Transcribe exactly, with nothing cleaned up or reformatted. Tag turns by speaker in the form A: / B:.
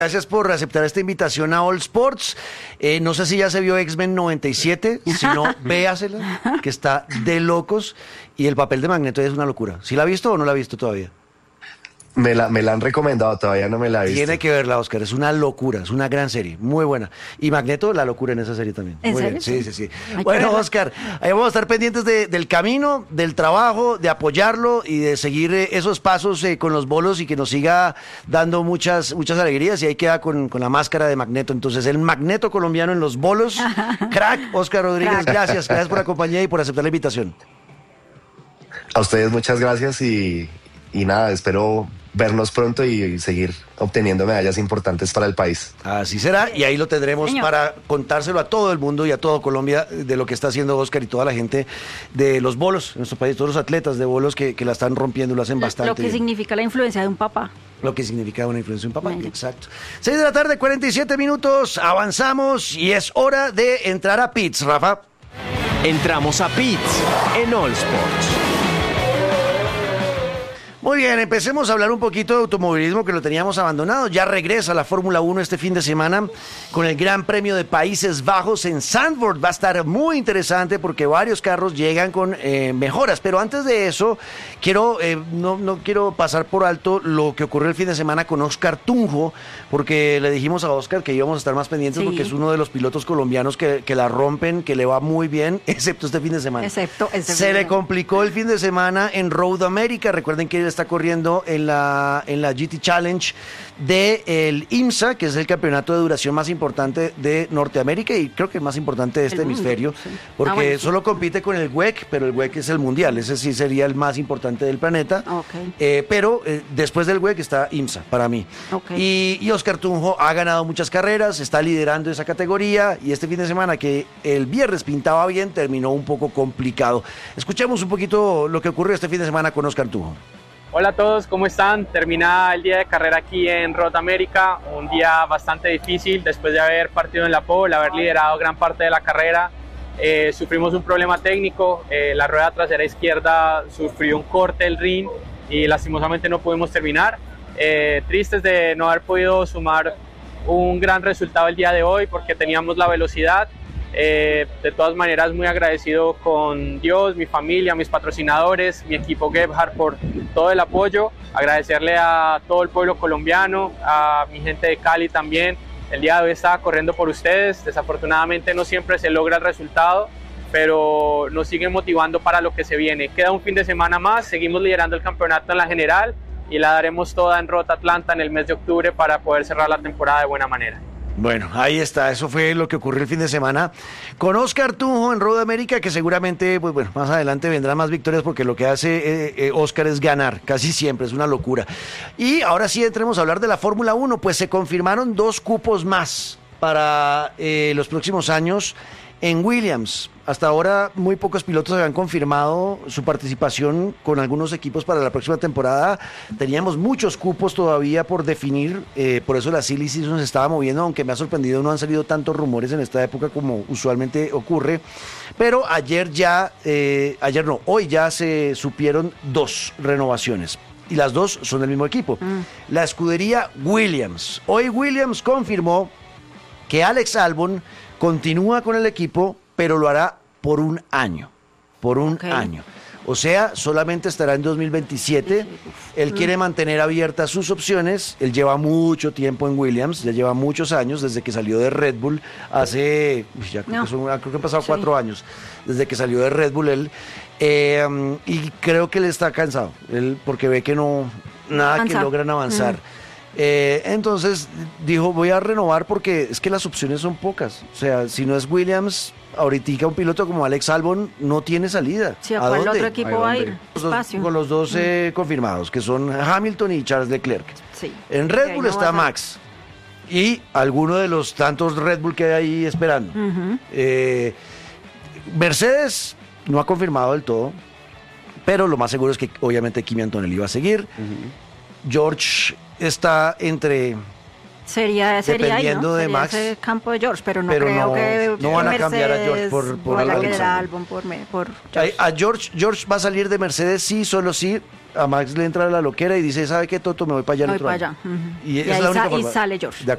A: Gracias por aceptar esta invitación a All Sports. Eh, no sé si ya se vio X-Men noventa y siete, si no, véasela, que está de locos. Y el papel de Magneto es una locura. ¿Sí la ha visto o no la ha visto todavía?
B: Me la, me la han recomendado, todavía no me la he visto.
A: Tiene que verla, Oscar, es una locura, es una gran serie, muy buena. Y Magneto, la locura en esa serie también.
C: ¿En
A: muy
C: serio?
A: Bien. Sí, sí, sí. Bueno, Oscar, ahí vamos a estar pendientes de, del camino, del trabajo, de apoyarlo y de seguir eh, esos pasos eh, con los bolos y que nos siga dando muchas, muchas alegrías. Y ahí queda con, con la máscara de Magneto. Entonces, el Magneto colombiano en los bolos. Crack, Oscar Rodríguez,
C: Crack.
A: gracias, gracias por la compañía y por aceptar la invitación.
B: A ustedes muchas gracias y, y nada, espero vernos pronto y, y seguir obteniendo medallas importantes para el país.
A: Así será, y ahí lo tendremos
C: Señor.
A: para contárselo a todo el mundo y a todo Colombia de lo que está haciendo Oscar y toda la gente de los bolos en nuestro país, todos los atletas de bolos que, que la están rompiendo y lo hacen bastante
C: Lo que
A: bien.
C: significa la influencia de un papá.
A: Lo que significa una influencia de un papá,
C: Venga.
A: exacto. seis de la tarde, cuarenta y siete minutos, avanzamos y es hora de entrar a pits, Rafa.
D: Entramos a Pits en All Sports.
A: Muy bien, empecemos a hablar un poquito de automovilismo que lo teníamos abandonado. Ya regresa la Fórmula uno este fin de semana con el Gran Premio de Países Bajos en Zandvoort. Va a estar muy interesante porque varios carros llegan con eh, mejoras. Pero antes de eso, quiero eh, no, no quiero pasar por alto lo que ocurrió el fin de semana con Oscar Tunjo, porque le dijimos a Oscar que íbamos a estar más pendientes
C: Sí.
A: porque es uno de los pilotos colombianos que, que la rompen, que le va muy bien, excepto este fin de semana.
C: Excepto este
A: Se
C: fin de
A: le
C: semana.
A: complicó el fin de semana en Road America. Recuerden que él está corriendo en la, en la G T Challenge del IMSA, que es el campeonato de duración más importante de Norteamérica y creo que más importante de este
C: El mundo,
A: hemisferio,
C: sí.
A: porque
C: Ah, bueno, sí.
A: solo compite con el W E C, pero el W E C es el mundial, ese sí sería el más importante del planeta.
C: Ok.
A: Eh, pero eh, después del W E C está IMSA para mí.
C: Ok.
A: Y, y Oscar Tunjo ha ganado muchas carreras, está liderando esa categoría y este fin de semana que el viernes pintaba bien, terminó un poco complicado. Escuchemos un poquito lo que ocurrió este fin de semana con Oscar Tunjo.
E: Hola a todos, ¿cómo están? Termina el día de carrera aquí en Road America, un día bastante difícil después de haber partido en la pole, haber liderado gran parte de la carrera. Eh, sufrimos un problema técnico, eh, la rueda trasera izquierda sufrió un corte del rin y lastimosamente no pudimos terminar. Eh, tristes de no haber podido sumar un gran resultado el día de hoy porque teníamos la velocidad. Eh, de todas maneras, muy agradecido con Dios, mi familia, mis patrocinadores, mi equipo Gebhardt por todo el apoyo. Agradecerle a todo el pueblo colombiano, a mi gente de Cali también. El día de hoy estaba corriendo por ustedes. Desafortunadamente no siempre se logra el resultado, pero nos siguen motivando para lo que se viene. Queda un fin de semana más, seguimos liderando el campeonato en la general y la daremos toda en Road Atlanta en el mes de octubre para poder cerrar la temporada de buena manera.
A: Bueno, ahí está, eso fue lo que ocurrió el fin de semana con Oscar Tunjo en Road America, que seguramente, pues bueno, más adelante vendrán más victorias porque lo que hace eh, eh, Oscar es ganar, casi siempre, es una locura. Y ahora sí entremos a hablar de la Fórmula uno, pues se confirmaron dos cupos más para eh, los próximos años en Williams. Hasta ahora muy pocos pilotos habían confirmado su participación con algunos equipos para la próxima temporada. Teníamos muchos cupos todavía por definir, eh, por eso la silly season se estaba moviendo, aunque me ha sorprendido, no han salido tantos rumores en esta época como usualmente ocurre. Pero ayer ya, eh, ayer no, hoy ya se supieron dos renovaciones. Y las dos son del mismo equipo. Mm. La escudería Williams. Hoy Williams confirmó que Alex Albon continúa con el equipo, pero lo hará por un año, por un
C: Okay.
A: año. O sea, solamente estará en dos mil veintisiete. Él quiere mantener abiertas sus opciones. Él lleva mucho tiempo en Williams, ya lleva muchos años, desde que salió de Red Bull, hace, uy, ya creo,
C: No.
A: que son, creo que han pasado
C: Sí.
A: cuatro años, desde que salió de Red Bull él. Eh, y creo que él está cansado, él, porque ve que no, nada
C: Avanza.
A: que logran avanzar.
C: Mm.
A: Eh, entonces dijo, voy a renovar porque es que las opciones son pocas. O sea, si no es Williams, ahorita un piloto como Alex Albon no tiene salida.
C: Sí, ¿a cuál
A: dónde?
C: otro equipo va a ir?
A: Los dos-
C: Espacio.
A: con los dos eh, confirmados, que son Hamilton y Charles Leclerc.
C: Sí.
A: En
C: De
A: Red
C: ahí
A: Bull
C: no
A: está
C: vas a-
A: Max y alguno de los tantos Red Bull que hay ahí esperando.
C: Ujú.
A: Eh, Mercedes no ha confirmado del todo, pero lo más seguro es que obviamente Kimi Antonelli va a seguir. George está entre...
C: Sería, sería ahí,
A: Dependiendo
C: ¿no?
A: de
C: Sería
A: Max.
C: ese campo de George, pero no
A: Pero
C: creo
A: no-
C: que
A: no van a cambiar a George
C: Mercedes
A: por- por
C: vaya a
A: Alex
C: quedar a
A: Albon.
C: Albon por, me- por
A: A,
C: George.
A: a George, George va a salir de Mercedes, sí, solo sí. A Max le entra la loquera y dice, ¿sabe qué, Toto? Me voy para allá el
C: Voy
A: otro
C: para
A: año.
C: allá. Ujú.
A: Y,
C: Y
A: esa es
C: ahí
A: la única
C: sa- y
A: forma.
C: sale George.
A: De